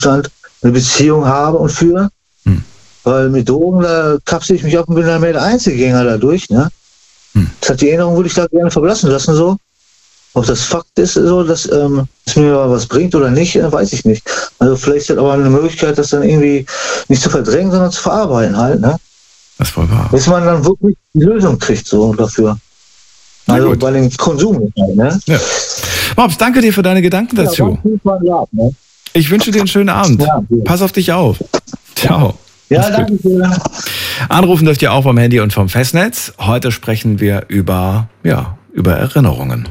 Zustand eine Beziehung habe und führe. Weil mit Drogen, da kapsel ich mich ab und bin dann mehr der Einzelgänger dadurch. Ne? Das hat die Erinnerung, würde ich da gerne verblassen lassen. So. Ob das Fakt ist, so, dass es mir was bringt oder nicht, weiß ich nicht. Also vielleicht ist das aber eine Möglichkeit, das dann irgendwie nicht zu verdrängen, sondern zu verarbeiten halt. Ne? Das ist voll wahr. Bis man dann wirklich die Lösung kriegt so dafür. Also bei dem Konsum. Ne? Ja. Mops, danke dir für deine Gedanken dazu. Ich wünsche dir einen schönen Abend. Ja. Pass auf dich auf. Ciao. Ja, danke sehr. Anrufen dürft ihr auch vom Handy und vom Festnetz. Heute sprechen wir über Erinnerungen.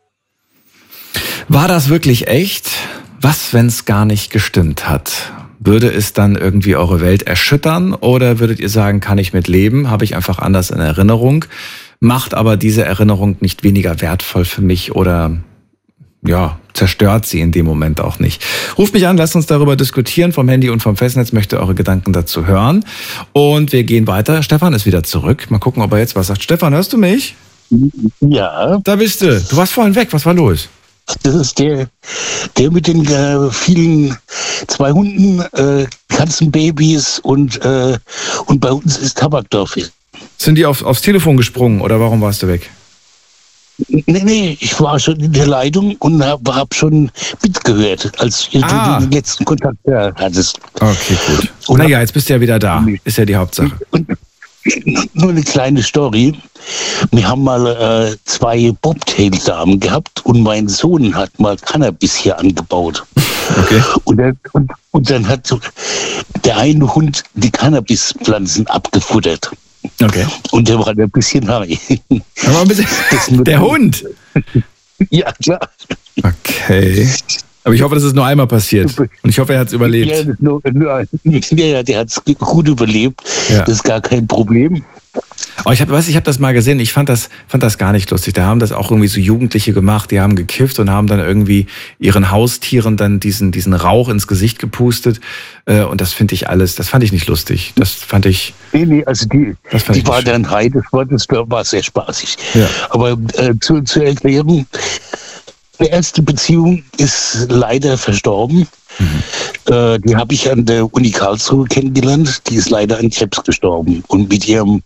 War das wirklich echt? Was, wenn es gar nicht gestimmt hat? Würde es dann irgendwie eure Welt erschüttern? Oder würdet ihr sagen, kann ich mit leben? Habe ich einfach anders in Erinnerung? Macht aber diese Erinnerung nicht weniger wertvoll für mich oder zerstört sie in dem Moment auch nicht. Ruft mich an, lasst uns darüber diskutieren vom Handy und vom Festnetz, möchte eure Gedanken dazu hören. Und wir gehen weiter. Stefan ist wieder zurück. Mal gucken, ob er jetzt was sagt. Stefan, hörst du mich? Ja. Da bist du. Du warst vorhin weg. Was war los? Das ist der mit den vielen 2 Hunden, Katzenbabys und bei uns ist Tabakdorf. Sind die aufs Telefon gesprungen oder warum warst du weg? Nee, ich war schon in der Leitung und hab schon mitgehört, als du den letzten Kontakt hattest. Okay, gut. Naja, jetzt bist du ja wieder da. Ist ja die Hauptsache. Und nur eine kleine Story. Wir haben mal 2 Bobtail-Damen gehabt und mein Sohn hat mal Cannabis hier angebaut. Okay. Und dann hat der eine Hund die Cannabispflanzen abgefuttert. Okay. Und der war ein bisschen high. Aber ein bisschen der Hund? Ja, klar. Okay. Aber ich hoffe, das ist nur einmal passiert. Und ich hoffe, er hat es überlebt. Ja, der hat es gut überlebt. Ja. Das ist gar kein Problem. Aber ich habe das mal gesehen, ich fand das gar nicht lustig. Da haben das auch irgendwie so Jugendliche gemacht, die haben gekifft und haben dann irgendwie ihren Haustieren dann diesen Rauch ins Gesicht gepustet. Und das fand ich nicht lustig. Das fand ich... Nee, also die war dann high, das war sehr spaßig. Ja. Aber zu erklären, die erste Beziehung ist leider verstorben. Die habe ich an der Uni Karlsruhe kennengelernt. Die ist leider an Krebs gestorben. Und mit ihrem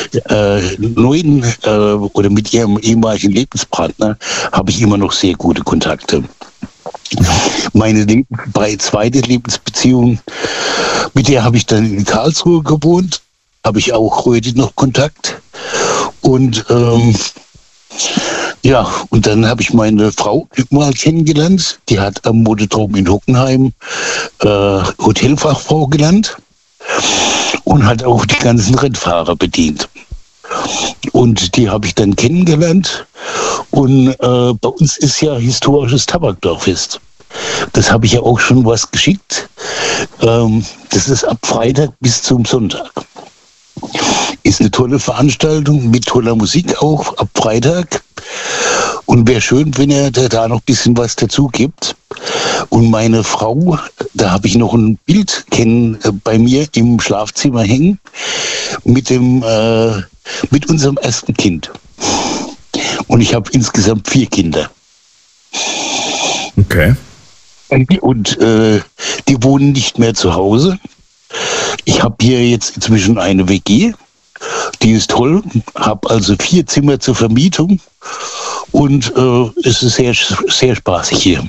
mit ihrem ehemaligen Lebenspartner habe ich immer noch sehr gute Kontakte. Meine zweite Lebensbeziehung, mit der habe ich dann in Karlsruhe gewohnt. Habe ich auch heute noch Kontakt. Und und dann habe ich meine Frau mal kennengelernt. Die hat am Modedrom in Hockenheim Hotelfachfrau gelernt und hat auch die ganzen Rennfahrer bedient. Und die habe ich dann kennengelernt. Und bei uns ist ja historisches Tabakdorffest. Das habe ich ja auch schon was geschickt. Das ist ab Freitag bis zum Sonntag. Ist eine tolle Veranstaltung mit toller Musik auch ab Freitag. Und wäre schön, wenn er da noch ein bisschen was dazu gibt. Und meine Frau, da habe ich noch ein Bild bei mir im Schlafzimmer hängen mit unserem ersten Kind. Und ich habe insgesamt 4 Kinder. Okay. Und die wohnen nicht mehr zu Hause. Ich habe hier jetzt inzwischen eine WG. Die ist toll. Habe also 4 Zimmer zur Vermietung. Und es ist sehr, sehr spaßig hier.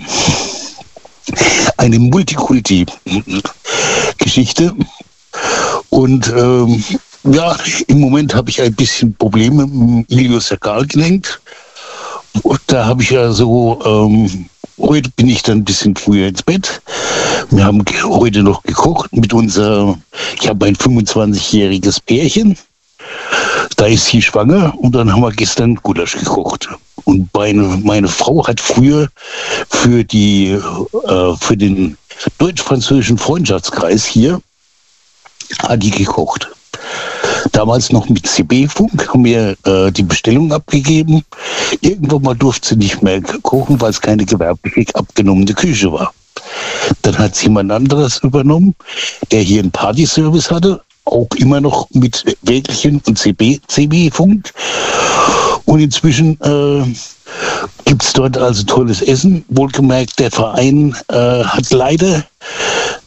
Eine Multikulti-Geschichte. Und im Moment habe ich ein bisschen Probleme mit dem Iliosakralgelenk. Und da habe ich ja so, heute bin ich dann ein bisschen früher ins Bett. Wir haben heute noch gekocht ich habe ein 25-jähriges Pärchen. Da ist sie schwanger und dann haben wir gestern Gulasch gekocht. Und meine Frau hat früher für den deutsch-französischen Freundschaftskreis hier hat die gekocht. Damals noch mit CB-Funk haben wir die Bestellung abgegeben. Irgendwann mal durfte sie nicht mehr kochen, weil es keine gewerblich abgenommene Küche war. Dann hat jemand anderes übernommen, der hier einen Partyservice hatte, auch immer noch mit Wägelchen und CB-Funk. Und inzwischen gibt es dort also tolles Essen. Wohlgemerkt, der Verein hat leider